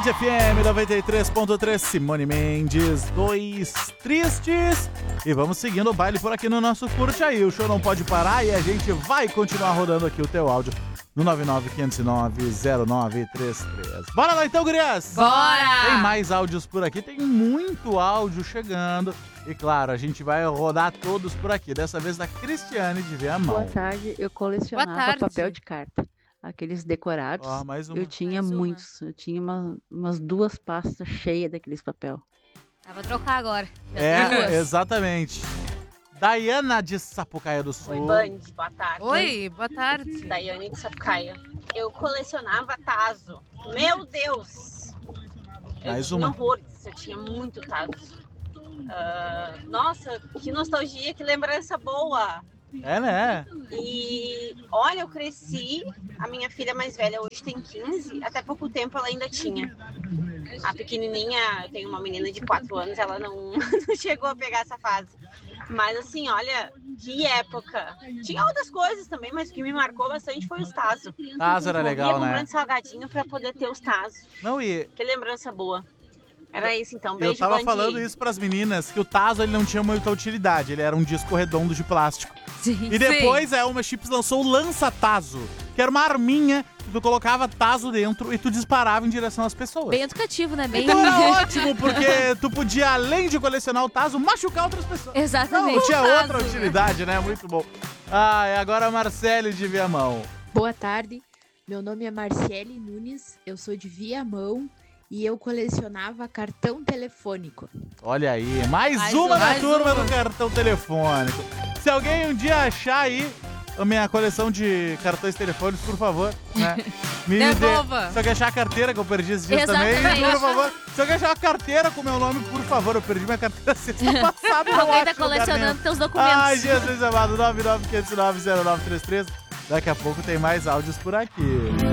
Band FM 93.3, Simone Mendes, Dois Tristes. E vamos seguindo o baile por aqui no nosso Curte Aí. O show não pode parar e a gente vai continuar rodando aqui o teu áudio no 995090933. Bora lá então, gurias! Bora! Tem mais áudios por aqui, tem muito áudio chegando. E claro, a gente vai rodar todos por aqui. Dessa vez da Cristiane de Viamão. Boa tarde, eu colecionava papel de carta. Aqueles decorados. Mais uma. Eu tinha muitos. Eu tinha umas 2 pastas cheias daqueles papel. Vou trocar agora. Exatamente. Daiana de Sapucaia do Sul. Oi, Band, boa tarde. Oi, boa tarde. Daiane de Sapucaia. Eu colecionava tazo. Meu Deus! Mais eu uma. tinha horrores, eu tinha muito tazo. Nossa, que nostalgia, que lembrança boa! É, né? E olha, eu cresci, a minha filha mais velha hoje tem 15, até pouco tempo ela ainda tinha. A pequenininha, eu tenho uma menina de 4 anos, ela não chegou a pegar essa fase. Mas assim, olha, que época. Tinha outras coisas também, mas o que me marcou bastante foi os tazos. Tazo era legal, né? Comprando salgadinho pra poder ter os tazos. Não, Que lembrança boa. Era isso então, beijo, eu tava Band. falando isso pras meninas, que o tazo ele não tinha muita utilidade, ele era um disco redondo de plástico. Sim, E depois a Elma Chips lançou o lança-tazo, que era uma arminha que tu colocava tazo dentro e tu disparava em direção às pessoas. Bem educativo, né? Bem... Então era ótimo, porque tu podia, além de colecionar o tazo, machucar outras pessoas. Exatamente. Não, tinha Tazo. outra utilidade, né? Muito bom. E agora a Marcele de Viamão. Boa tarde, meu nome é Marcele Nunes, eu sou de Viamão e eu colecionava cartão telefônico. Olha aí, mais uma na turma do cartão telefônico. Se alguém um dia achar aí a minha coleção de cartões telefônicos, por favor, né? Me Devolva. Se alguém achar a carteira que eu perdi esses dias Exatamente. também, por favor. Se alguém achar a carteira com meu nome, por favor, eu perdi minha carteira sexta passada. Alguém tá colecionando teus documentos. Ai, Jesus amado, 995090933. Daqui a pouco tem mais áudios por aqui.